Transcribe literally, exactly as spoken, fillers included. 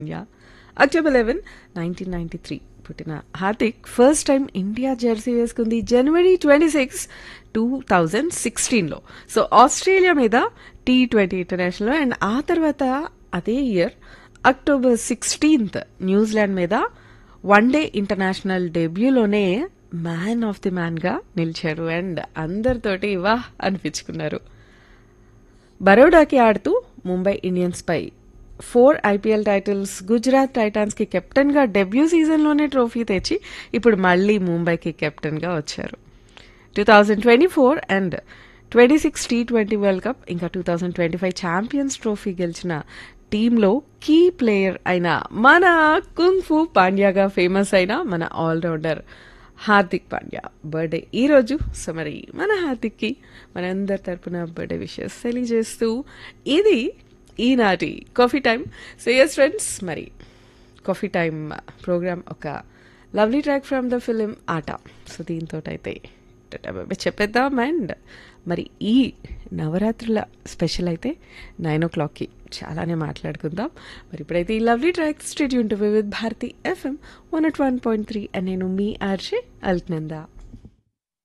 Yeah October eleven nineteen ninety three పుట్టిన Hardik first time India Jersey వేసుకుంది జనవరి twenty six two thousand సిక్స్టీన్లో. So Australia మీద T twenty international, and ఆ తర్వాత అదే ఇయర్ అక్టోబర్ సిక్స్టీన్త్ న్యూజిలాండ్ మీద one day international డెబ్యూలోనే man of the మ్యాన్గా నిలిచారు and అందరితోటి వాహ్ అనిపించుకున్నారు. బరోడాకి ఆడుతూ Mumbai ఇండియన్స్పై four IPL titles, Gujarat టైటాన్స్కి కెప్టెన్గా డెబ్యూ సీజన్లోనే ట్రోఫీ తెచ్చి ఇప్పుడు మళ్ళీ ముంబైకి కెప్టెన్గా వచ్చారు. Two thousand twenty four and twenty six T twenty world cup ఇంకా two thousand twenty five champions trophy గెలిచిన టీంలో కీ ప్లేయర్ అయిన మన కుంగ్ ఫు పాండ్యాగా ఫేమస్ అయిన మన ఆల్రౌండర్ హార్దిక్ పాండ్యా బర్త్డే ఈరోజు. సో మరి మన హార్దిక్కి మనందరి తరపున బర్త్డే విషెస్ తెలియజేస్తూ ఇది ఈనాటి coffee time. So yes friends, మరి కాఫీ టైం ప్రోగ్రామ్ ఒక lovely track from the film ఆట. సో దీంతో అయితే చెప్పేద్దాం. అండ్ మరి ఈ నవరాత్రుల స్పెషల్ అయితే నైన్ ఓ క్లాక్కి చాలానే మాట్లాడుకుందాం. మరి ఇప్పుడైతే ఈ lovely track state Yoon to with Bharati FM one at one point three and నేను మీ ఆర్జే అల్క్నందా.